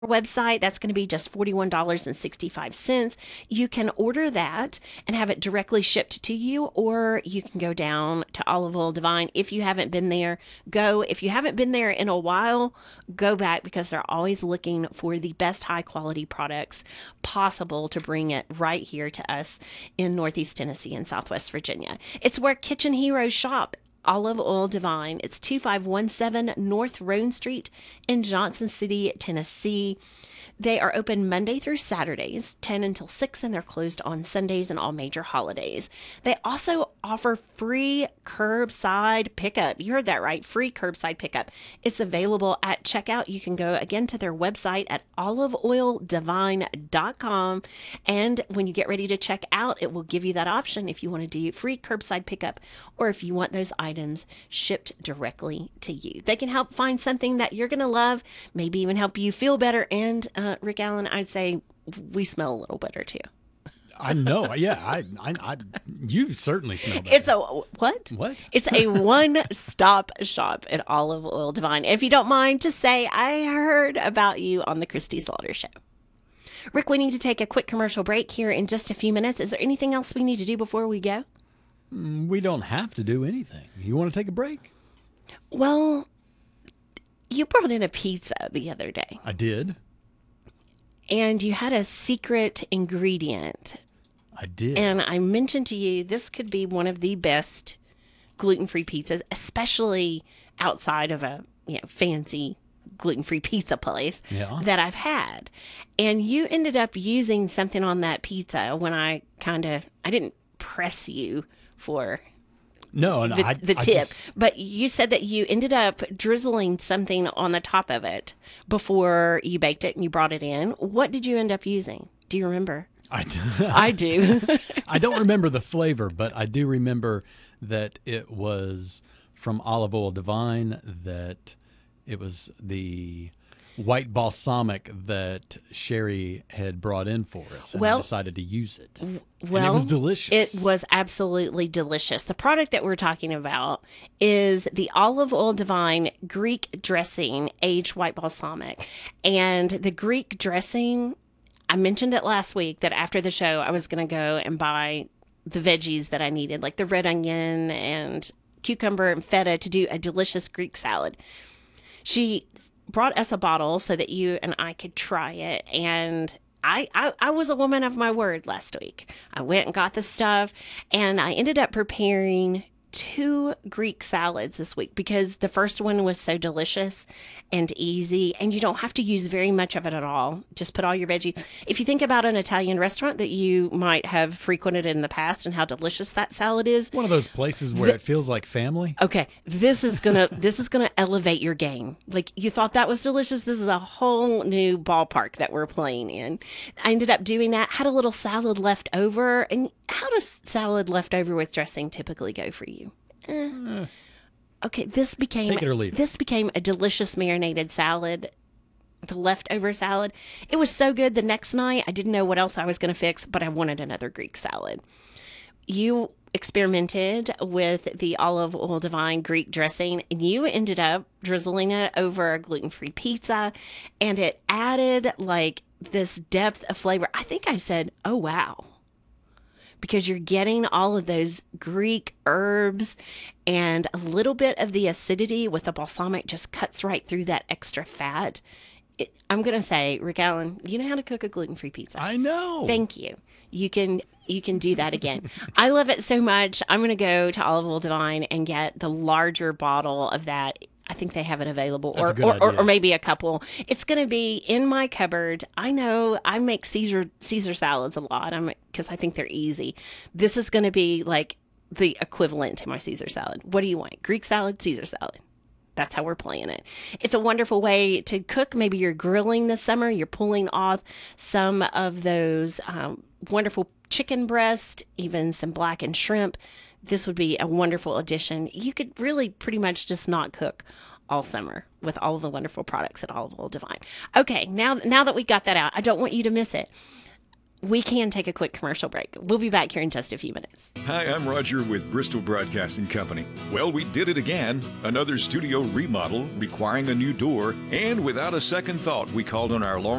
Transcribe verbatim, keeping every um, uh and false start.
website, that's going to be just forty-one dollars and sixty-five cents. You can order that and have it directly shipped to you, or you can go down to Olive Oil Divine. If you haven't been there, go. If you haven't been there in a while, go back, because they're always looking for the best high quality products possible to bring it right here to us in Northeast Tennessee and Southwest Virginia. It's where Kitchen Heroes shop. Olive Oil Divine. It's two five one seven North Roan Street in Johnson City, Tennessee. They are open Monday through Saturdays, ten until six, and they're closed on Sundays and all major holidays. They also offer free curbside pickup. You heard that right, free curbside pickup. It's available at checkout. You can go again to their website at olive oil divine dot com, and when you get ready to check out, it will give you that option if you want to do free curbside pickup or if you want those items shipped directly to you. They can help find something that you're going to love, maybe even help you feel better, and uh, Rick Allen, I'd say we smell a little better too. I know. Yeah, I, I, I, you certainly smell better. It's a what? What? It's a one-stop shop at Olive Oil Divine. If you don't mind, just say I heard about you on the Christy Slaughter Show. Rick, we need to take a quick commercial break here in just a few minutes. Is there anything else we need to do before we go? We don't have to do anything. You want to take a break? Well, you brought in a pizza the other day. I did. And you had a secret ingredient. I did. And I mentioned to you this could be one of the best gluten-free pizzas, especially outside of a you know, fancy gluten-free pizza place yeah. that I've had. And you ended up using something on that pizza when I kind of, I didn't press you for No, no, the, I, the I tip, just, but you said that you ended up drizzling something on the top of it before you baked it and you brought it in. What did you end up using? Do you remember? I, d- I do. I don't remember the flavor, but I do remember that it was from Olive Oil Divine, that it was the white balsamic that Sherry had brought in for us, and Well- I decided to use it. Well, and it was delicious. It was absolutely delicious. The product that we're talking about is the Olive Oil Divine Greek dressing, aged white balsamic. And the Greek dressing, I mentioned it last week that after the show, I was going to go and buy the veggies that I needed, like the red onion and cucumber and feta, to do a delicious Greek salad. She brought us a bottle so that you and I could try it. And I, I, I was a woman of my word last week. I went and got the stuff, and I ended up preparing two Greek salads this week because the first one was so delicious and easy, and you don't have to use very much of it at all. Just put all your veggies. If you think about an Italian restaurant that you might have frequented in the past and how delicious that salad is, one of those places where The- it feels like family. okay, this is gonna this is gonna elevate your game. Like, you thought that was delicious, this is a whole new ballpark that we're playing in. I ended up doing that, had a little salad left over. And how does salad left over with dressing typically go for you? Eh. Okay, this became Take it or leave it. this became a delicious marinated salad. The leftover salad, it was so good. The next night, I didn't know what else I was going to fix, but I wanted another Greek salad. You experimented with the Olive Oil Divine Greek dressing, and you ended up drizzling it over a gluten-free pizza, and it added like this depth of flavor. I think I said, oh, wow. Because you're getting all of those Greek herbs, and a little bit of the acidity with the balsamic just cuts right through that extra fat. It, I'm going to say, Rick Allen, you know how to cook a gluten-free pizza. I know. Thank you. You can you can do that again. I love it so much. I'm going to go to Olive Oil Divine and get the larger bottle of that. I think they have it available, That's or, a good or, or idea. or maybe a couple. It's going to be in my cupboard. I know I make Caesar Caesar salads a lot. I'm because I think they're easy. This is going to be like the equivalent to my Caesar salad. What do you want? Greek salad, Caesar salad. That's how we're playing it. It's a wonderful way to cook. Maybe you're grilling this summer. You're pulling off some of those um, wonderful chicken breast, even some blackened shrimp. This would be a wonderful addition. You could really pretty much just not cook all summer with all of the wonderful products at Olive Oil Divine. Okay, now now that we got that out, I don't want you to miss it. we can take a quick commercial break. We'll be back here in just a few minutes. Hi, I'm Roger with Bristol Broadcasting Company. Well, we did it again. Another studio remodel requiring a new door. And without a second thought, we called on our long